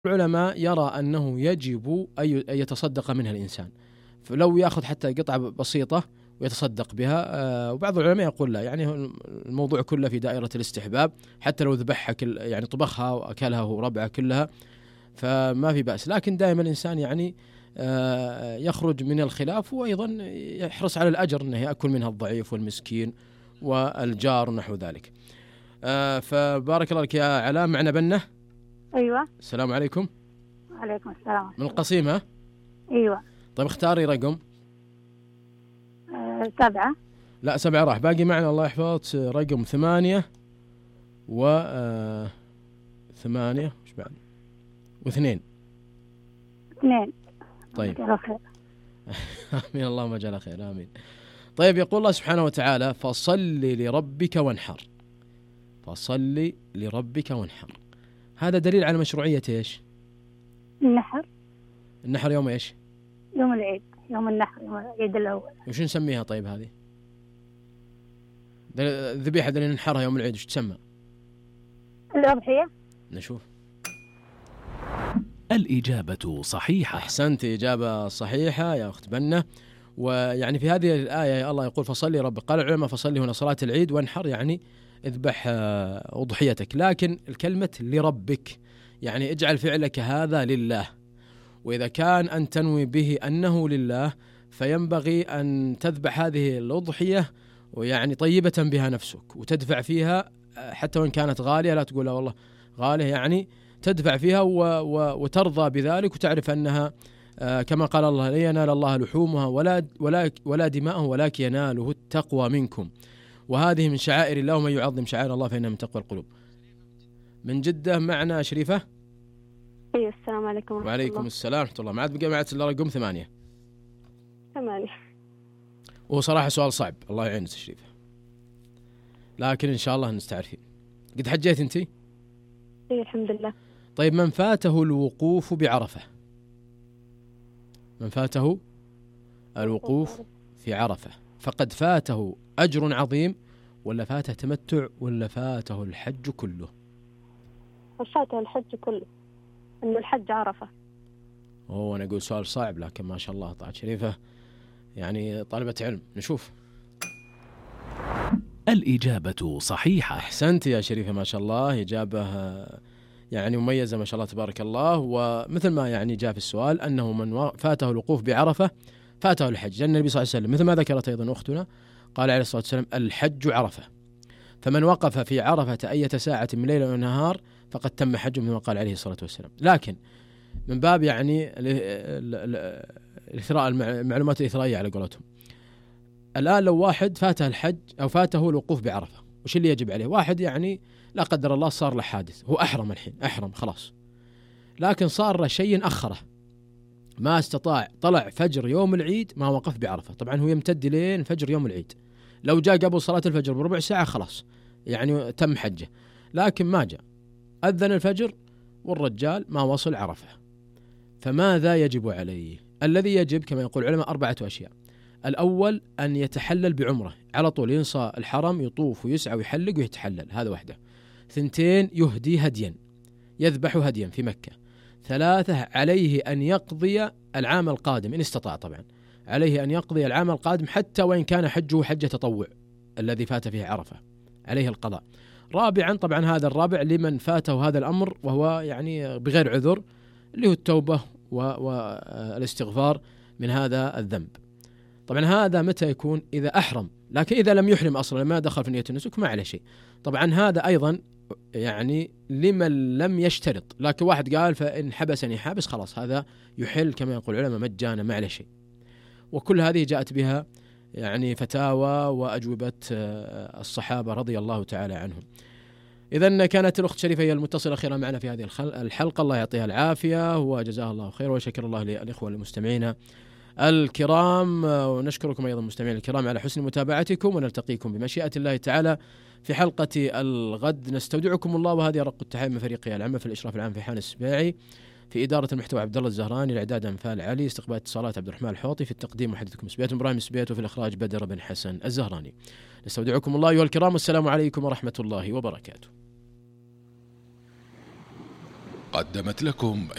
العلماء يرى أنه يجب أن يتصدق منها الإنسان، فلو يأخذ حتى قطعة بسيطة ويتصدق بها. وبعض العلماء يقول لا، يعني الموضوع كله في دائرة الاستحباب، حتى لو ذبحها يعني طبخها وأكلها وربعها كلها فما في بأس. لكن دائما الإنسان يعني يخرج من الخلاف، وأيضا يحرص على الأجر أنه يأكل منها الضعيف والمسكين والجار ونحو ذلك. فبارك الله لك يا علاء. معنا بنة. أيوة. السلام عليكم. وعليكم السلام. من القصيم ها؟ أيوة. طيب اختاري رقم. 7. لا 7 راح، باقي معنا الله يحفظك رقم 8 8 وش بعد 2. طيب آمين، اللهم اجعل خير، آمين. طيب يقول الله سبحانه وتعالى: فصل لربك وانحر. فصل لربك وانحر، هذا دليل على مشروعية ايش؟ النحر يوم ايش؟ يوم العيد، يوم النحر، يوم العيد الأول. وش نسميها طيب هذه؟ الذبيحة اللي ننحرها يوم العيد وش تسمى؟ الأضحية. نشوف. الإجابة صحيحة. أحسنت، إجابة صحيحة يا أخت بنة. ويعني في هذه الآية الله يقول فصلي ربك، قال العلماء فصلي هنا صلاة العيد، وانحر يعني اذبح أضحيتك. لكن الكلمة لربك يعني اجعل فعلك هذا لله، وإذا كان أن تنوي به أنه لله فينبغي أن تذبح هذه الأضحية ويعني طيبة بها نفسك، وتدفع فيها حتى وإن كانت غالية، لا تقول والله غالية، يعني تدفع فيها وترضى بذلك، وتعرف أنها كما قال الله: لا ينال الله لحومها ولا دماءه ولكن يناله التقوى منكم، وهذه من شعائر الله، ومن يعظم شعائر الله فإنها من تقوى القلوب. من جدة معنا شريفة. أيوة. السلام عليكم ورحمة الله. وعليكم السلام ورحمة الله. معك بقى معك رقم 8. وهو صراحة سؤال صعب، الله يعينك شريفة، لكن إن شاء الله نستعرفين. قد حجيت أنتي؟ إيه الحمد لله. طيب من فاته الوقوف بعرفة، من فاته الوقوف في عرفة فقد فاته أجر عظيم، ولا فاته تمتع، ولا فاته الحج كله؟ فاته الحج كله، إنه الحج عرفة. أنا أقول سؤال صعب، لكن ما شاء الله طلعت شريفة يعني طالبة علم. نشوف. الإجابة صحيحة. أحسنت يا شريفة، ما شاء الله، إجابة يعني مميزة ما شاء الله تبارك الله. ومثل ما يعني جاء في السؤال أنه من فاته الوقوف بعرفة فاته الحج، لأن النبي صلى الله عليه وسلم مثل ما ذكرت أيضا أختنا قال عليه الصلاة والسلام: الحج عرفة، فمن وقف في عرفة أي ساعة من ليل أو نهار فقد تم حجه، مثل ما قال عليه الصلاة والسلام. لكن من باب يعني الإثراء، المعلومات الإثرائية على قولتهم، الآن لو واحد فاته الحج أو فاته الوقوف بعرفة، وش اللي يجب عليه؟ واحد يعني لا قدر الله صار له حادث، هو أحرم الحين، أحرم خلاص، لكن صار له شيء أخره، ما استطاع، طلع فجر يوم العيد ما وقف بعرفة، طبعا هو يمتد لين فجر يوم العيد، لو جاء قبل صلاة الفجر بربع ساعة خلاص يعني تم حجه، لكن ما جاء، أذن الفجر والرجال ما وصل عرفة، فماذا يجب عليه؟ الذي يجب كما يقول العلماء 4 أشياء. الأول أن يتحلل بعمرة على طول، ينصى الحرم، يطوف ويسعى ويحلق ويتحلل، هذا واحدة. 2 يهدي هديا، يذبح هديا في مكة. 3 عليه أن يقضي العام القادم إن استطاع، طبعا عليه أن يقضي العام القادم حتى وإن كان حجه حج تطوع الذي فات فيه عرفة، عليه القضاء. 4 طبعا هذا الرابع لمن فاته هذا الأمر وهو يعني بغير عذر، اللي هو التوبة والاستغفار من هذا الذنب. طبعا هذا متى يكون؟ إذا أحرم، لكن إذا لم يحرم أصلا ما دخل في نية النسك ما عليه شيء. طبعا هذا أيضا يعني لمن لم يشترط، لكن واحد قال فإن حبسني حابس خلاص هذا يحل كما يقول العلماء مجانا ما عليه شيء. وكل هذه جاءت بها يعني فتاوى وأجوبة الصحابة رضي الله تعالى عنهم. إذن كانت الأخت شريفة هي المتصلة أخيرا معنا في هذه الحلقة، الله يعطيها العافية وجزاها الله خير، وشكر الله للإخوة المستمعين الكرام، ونشكركم أيضا مستمعين الكرام على حسن متابعتكم، ونلتقيكم بمشيئة الله تعالى في حلقة الغد. نستودعكم الله، وهذه رق التحية من فريقي العام في الإشراف العام في حان السباعي، في إدارة المحتوى عبد الله الزهراني، الإعداد أنفال علي، استقبال اتصالات عبد الرحمن الحوطي، في التقديم محدثكم سبيت إبراهيم سبيت، وفي الإخراج بدر بن حسن الزهراني. نستودعكم الله أيها الكرام، والسلام عليكم ورحمة الله وبركاته. قدمت لكم